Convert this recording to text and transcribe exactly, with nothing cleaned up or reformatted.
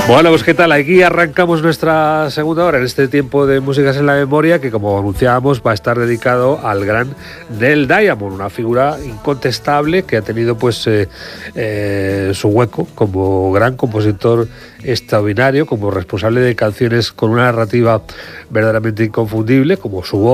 Bueno, pues qué tal, aquí arrancamos nuestra segunda hora en este tiempo de Músicas en la Memoria, que como anunciábamos va a estar dedicado al gran Neil Diamond, una figura incontestable que ha tenido pues eh, eh, su hueco como gran compositor extraordinario, como responsable de canciones con una narrativa verdaderamente inconfundible, como su voz.